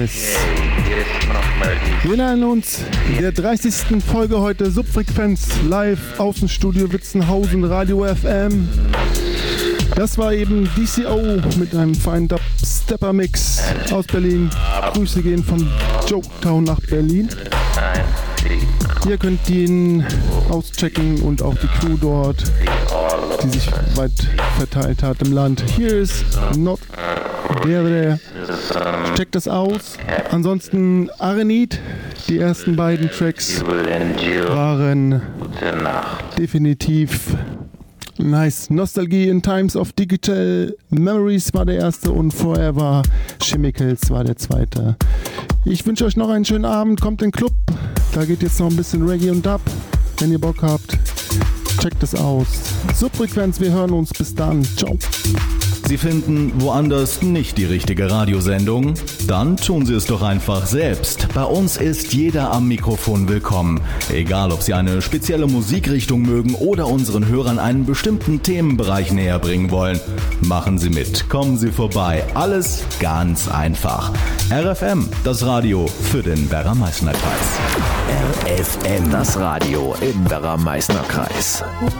Yes. Wir nähern uns der 30. Folge heute, Subfrequenz live Außenstudio Witzenhausen, Radio FM. Das war eben DCO mit einem feinen Dubstepper-Mix aus Berlin. Grüße gehen von Joketown nach Berlin. Ihr könnt ihn auschecken und auch die Crew dort, die sich weit verteilt hat im Land. Hier ist Not There. Checkt das aus. Ansonsten Arenit, die ersten beiden Tracks waren definitiv nice. Nostalgie in Times of Digital Memories war der erste und Forever Chemicals war der zweite. Ich wünsche euch noch einen schönen Abend. Kommt in den Club. Da geht jetzt noch ein bisschen Reggae und Dub. Wenn ihr Bock habt, checkt es aus. Subfrequenz, wir hören uns. Bis dann. Ciao. Sie finden woanders nicht die richtige Radiosendung? Dann tun Sie es doch einfach selbst. Bei uns ist jeder am Mikrofon willkommen. Egal, ob Sie eine spezielle Musikrichtung mögen oder unseren Hörern einen bestimmten Themenbereich näher bringen wollen. Machen Sie mit, kommen Sie vorbei. Alles ganz einfach. RFM, das Radio für den Werra-Meißner-Kreis. RFM, das Radio im Werra-Meißner-Kreis.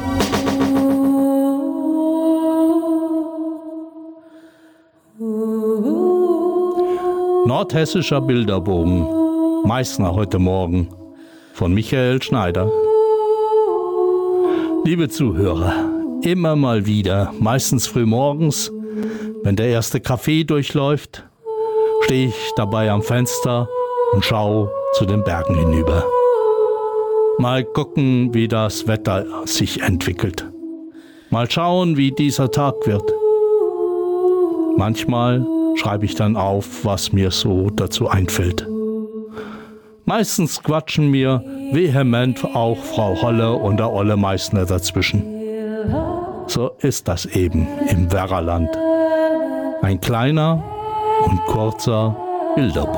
Nordhessischer Bilderbogen. Meißner heute Morgen von Michael Schneider. Liebe Zuhörer, immer mal wieder, meistens früh morgens, wenn der erste Kaffee durchläuft, stehe ich dabei am Fenster und schaue zu den Bergen hinüber. Mal gucken, wie das Wetter sich entwickelt. Mal schauen, wie dieser Tag wird. Manchmal schreibe ich dann auf, was mir so dazu einfällt. Meistens quatschen mir vehement auch Frau Holle und der Olle Meißner dazwischen. So ist das eben im Werraland. Ein kleiner und kurzer Bilderbogen.